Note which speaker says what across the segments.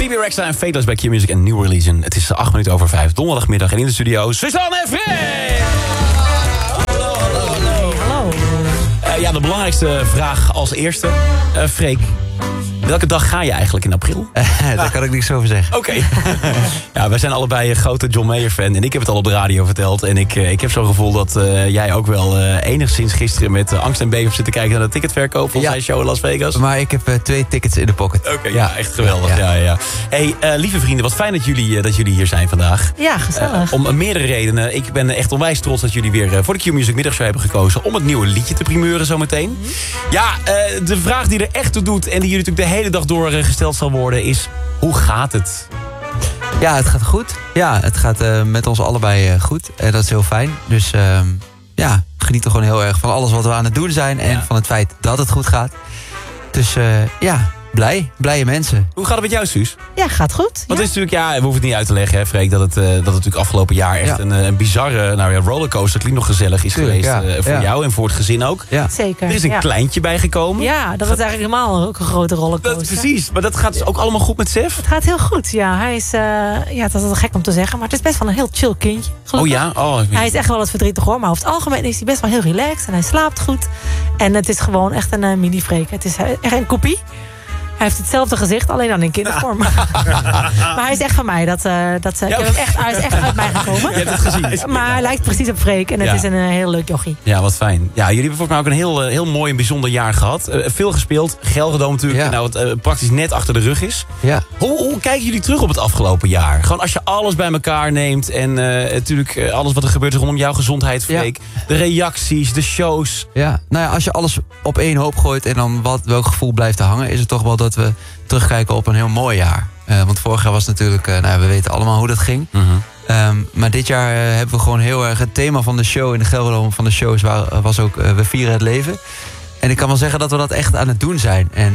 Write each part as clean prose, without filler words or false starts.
Speaker 1: Bibi Rexha en Fateless bij Q-Music en New Release. Het is 8 minuten over 5, donderdagmiddag. En in de studio Suzanne en Freek!
Speaker 2: Hallo.
Speaker 1: Ja, de belangrijkste vraag als eerste. Freek, welke dag ga je eigenlijk in april?
Speaker 3: Daar kan ik niks over zeggen.
Speaker 1: Oké. Ja, wij zijn allebei een grote John Mayer fan. En ik heb het al op de radio verteld. En ik heb zo'n gevoel dat jij ook wel enigszins gisteren met angst en beven hebt zitten kijken naar de ticketverkoop van zijn show in Las Vegas.
Speaker 3: Maar ik heb 2 tickets in de pocket.
Speaker 1: Oké, ja, echt geweldig. Ja. Hey, lieve vrienden, wat fijn dat jullie hier zijn vandaag.
Speaker 2: Ja, gezellig.
Speaker 1: Om meerdere redenen. Ik ben echt onwijs trots dat jullie weer voor de Q-Music middagshow hebben gekozen om het nieuwe liedje te primeuren zometeen. Ja, de vraag die er echt toe doet en die jullie natuurlijk de hele dag door gesteld zal worden is: hoe gaat het?
Speaker 3: Ja, het gaat goed. Ja, het gaat met ons allebei goed. En dat is heel fijn. Dus ja, geniet er gewoon heel erg van alles wat we aan het doen zijn. En van het feit dat het goed gaat. Dus ja, blije mensen.
Speaker 1: Hoe gaat het met jou, Suus?
Speaker 2: Ja, gaat goed.
Speaker 1: Want het is natuurlijk, we hoeven het niet uit te leggen, hè, Freek, dat het natuurlijk afgelopen jaar echt een bizarre rollercoaster, klinkt nog gezellig, is geweest voor jou en voor het gezin ook.
Speaker 3: Ja.
Speaker 2: Zeker.
Speaker 1: Er is een kleintje bijgekomen.
Speaker 2: Ja, dat was eigenlijk helemaal ook een grote rollercoaster.
Speaker 1: Precies, maar dat gaat dus ook allemaal goed met Sef?
Speaker 2: Het gaat heel goed, ja. Hij is, het is wel gek om te zeggen, maar het is best wel een heel chill kindje. Gelukkig.
Speaker 1: Oh ja?
Speaker 2: Hij is echt wel wat verdrietig hoor, maar over het algemeen is hij best wel heel relaxed en hij slaapt goed. En het is gewoon echt een mini-Freek. Het is echt een kopie. Hij heeft hetzelfde gezicht, alleen dan in kindervorm. Maar hij is echt van mij. Hij is echt uit mij gekomen.
Speaker 1: Je hebt het gezien.
Speaker 2: Maar hij lijkt precies op Freek. En het is een heel leuk jochie.
Speaker 1: Ja, wat fijn. Ja, jullie hebben volgens mij ook een heel mooi en bijzonder jaar gehad. Veel gespeeld. Gelredome natuurlijk.
Speaker 3: Ja.
Speaker 1: Het praktisch net achter de rug is.
Speaker 3: Ja.
Speaker 1: Hoe kijken jullie terug op het afgelopen jaar? Gewoon als je alles bij elkaar neemt. En natuurlijk alles wat er gebeurt rondom jouw gezondheid, Freek. Ja. De reacties, de shows.
Speaker 3: Ja, nou ja, als je alles op één hoop gooit en dan welk gevoel blijft te hangen, is het toch wel dat we terugkijken op een heel mooi jaar. Want vorig jaar was natuurlijk, we weten allemaal hoe dat ging. Mm-hmm. Maar dit jaar hebben we gewoon heel erg het thema van de show in de Gelredome van de shows was ook we vieren het leven. En ik kan wel zeggen dat we dat echt aan het doen zijn. En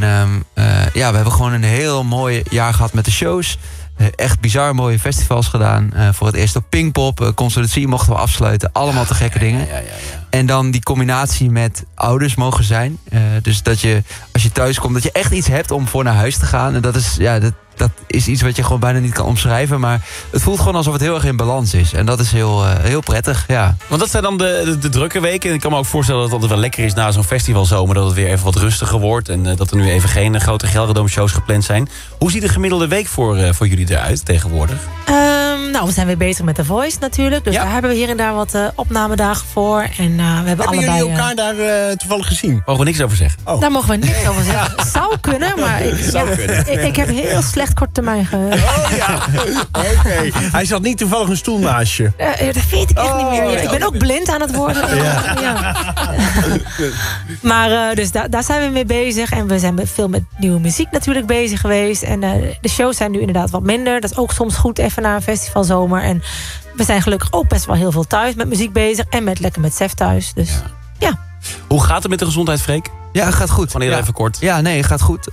Speaker 3: we hebben gewoon een heel mooi jaar gehad met de shows. Echt bizar mooie festivals gedaan. Voor het eerst op Pinkpop. Constitutie mochten we afsluiten. Allemaal te gekke dingen. Ja. En dan die combinatie met ouders mogen zijn. Dus dat je, als je thuis komt, dat je echt iets hebt om voor naar huis te gaan. En dat is, dat is iets wat je gewoon bijna niet kan omschrijven. Maar het voelt gewoon alsof het heel erg in balans is. En dat is heel prettig, ja.
Speaker 1: Want dat zijn dan de drukke weken. En ik kan me ook voorstellen dat het altijd wel lekker is na zo'n festivalzomer, dat het weer even wat rustiger wordt. En dat er nu even geen grote Gelredome shows gepland zijn. Hoe ziet de gemiddelde week voor jullie eruit tegenwoordig?
Speaker 2: We zijn weer bezig met The Voice natuurlijk. Dus daar hebben we hier en daar wat opnamedagen voor. En we hebben allebei...
Speaker 4: jullie elkaar daar toevallig gezien?
Speaker 1: Mogen we niks over zeggen?
Speaker 2: Daar mogen we niks over zeggen. Zou kunnen, maar ik heb heel slecht kort termijn
Speaker 4: Oké. Hij zat niet toevallig een stoel naast je?
Speaker 2: Dat weet ik echt niet meer. Ja, ik ben ook blind aan het worden. Ja. Maar dus daar zijn we mee bezig. En we zijn veel met nieuwe muziek natuurlijk bezig geweest. En de shows zijn nu inderdaad wat minder. Dat is ook soms goed even na een festivalzomer. En we zijn gelukkig ook best wel heel veel thuis met muziek bezig. En lekker met Sef thuis. Dus ja.
Speaker 1: Hoe gaat het met de gezondheid, Freek?
Speaker 3: Ja, het gaat goed.
Speaker 1: Van heel even kort.
Speaker 3: Ja, nee, het gaat goed.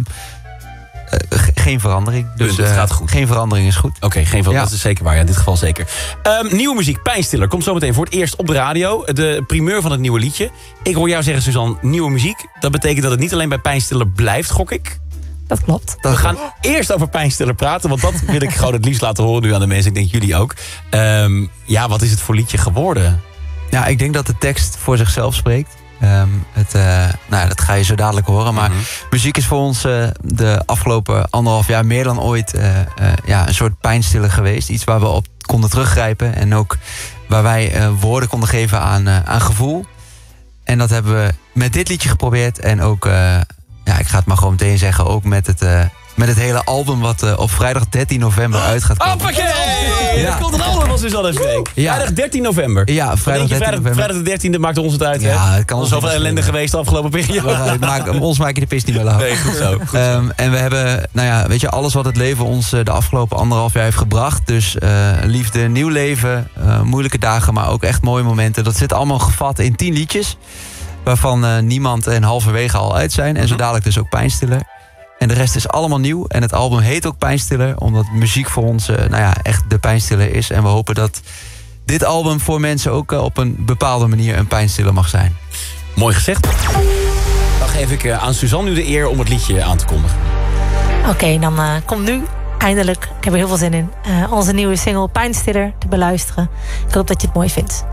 Speaker 3: Geen verandering. Dus het gaat goed. Geen verandering is goed.
Speaker 1: Oké, geen verandering. Dat is zeker waar. Ja, in dit geval zeker. Nieuwe muziek, Pijnstiller, komt zometeen voor het eerst op de radio. De primeur van het nieuwe liedje. Ik hoor jou zeggen, Suzanne, nieuwe muziek. Dat betekent dat het niet alleen bij Pijnstiller blijft, gok ik.
Speaker 2: Dat klopt.
Speaker 1: We gaan eerst over Pijnstiller praten, want dat wil ik gewoon het liefst laten horen nu aan de mensen. Ik denk jullie ook. Wat is het voor liedje geworden?
Speaker 3: Ja, ik denk dat de tekst voor zichzelf spreekt. Dat ga je zo dadelijk horen. Maar muziek is voor ons de afgelopen 1,5 jaar meer dan ooit een soort pijnstiller geweest. Iets waar we op konden teruggrijpen. En ook waar wij woorden konden geven aan gevoel. En dat hebben we met dit liedje geprobeerd. En ook, ik ga het maar gewoon meteen zeggen, ook met het hele album wat op vrijdag 13 november uit gaat komen.
Speaker 1: Hoppakee! Er komt een album van Suzanne en Freek. Vrijdag 13 november.
Speaker 3: Ja, vrijdag 13 november.
Speaker 1: Vrijdag de 13e maakt ons het uit, hè?
Speaker 3: Ja, het kan ons
Speaker 1: zoveel ellende geweest de afgelopen periode.
Speaker 3: Ons maak je de pis niet meer lauw.
Speaker 1: Nee, goed zo.
Speaker 3: En we hebben, alles wat het leven ons de afgelopen 1,5 jaar heeft gebracht. Dus liefde, nieuw leven, moeilijke dagen, maar ook echt mooie momenten. Dat zit allemaal gevat in 10 liedjes. Waarvan niemand en halverwege al uit zijn. En zo dadelijk dus ook Pijnstiller. En de rest is allemaal nieuw. En het album heet ook Pijnstiller. Omdat muziek voor ons echt de pijnstiller is. En we hopen dat dit album voor mensen ook op een bepaalde manier een pijnstiller mag zijn.
Speaker 1: Mooi gezegd. Dan geef ik aan Suzanne nu de eer om het liedje aan te kondigen.
Speaker 2: Oké, dan komt nu eindelijk, ik heb er heel veel zin in, onze nieuwe single Pijnstiller te beluisteren. Ik hoop dat je het mooi vindt.